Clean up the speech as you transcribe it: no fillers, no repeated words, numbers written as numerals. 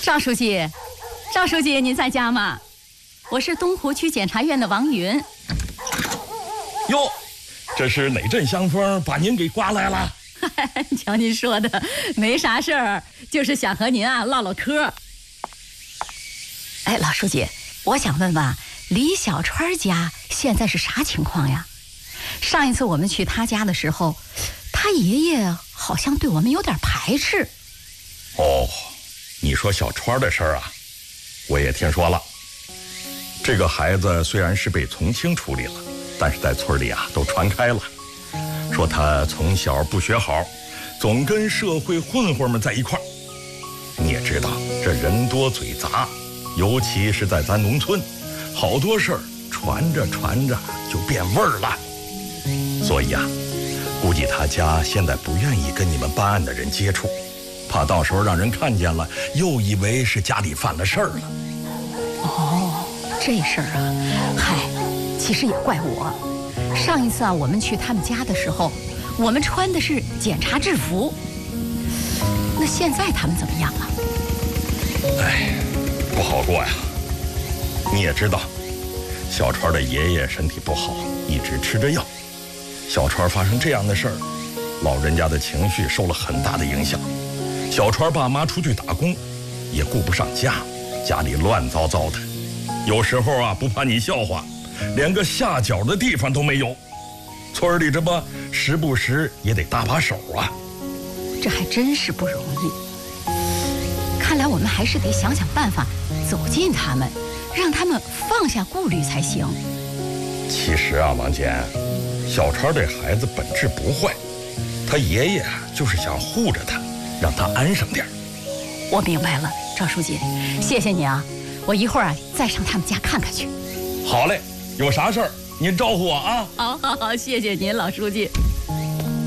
赵书记，赵书记，您在家吗？我是东湖区检察院的王云。 哟，这是哪阵香风把您给刮来了？ 瞧您说的，没啥事儿，就是想和您唠唠嗑。哎，老书记，我想问问李小川家现在是啥情况呀？上一次我们去他家的时候，他爷爷好像对我们有点排斥。 哦，你说小川的事儿啊，我也听说了。这个孩子虽然是被从轻处理了，但是在村里都传开了，说他从小不学好，总跟社会混混们在一块儿。你也知道，这人多嘴杂，尤其是在咱农村，好多事儿传着传着就变味儿了。所以估计他家现在不愿意跟你们办案的人接触，怕到时候让人看见了，又以为是家里犯了事儿了。 哦，这事儿嗨，其实也怪我。上一次我们去他们家的时候，我们穿的是检查制服。那现在他们怎么样了？ 哎，不好过呀。你也知道，小川的爷爷身体不好，一直吃着药。小川发生这样的事儿，老人家的情绪受了很大的影响。小川爸妈出去打工，也顾不上家，家里乱糟糟的。有时候不怕你笑话，连个下脚的地方都没有。村里这不时不时也得搭把手啊。 这还真是不容易。看来我们还是得想想办法，走近他们，让他们放下顾虑才行。 其实王坚，小川这孩子本质不坏，他爷爷就是想护着他，让他安生点。 我明白了，赵书记，谢谢你我一会儿再上他们家看看去。 好嘞，有啥事儿您招呼我啊。 好，谢谢您，老书记。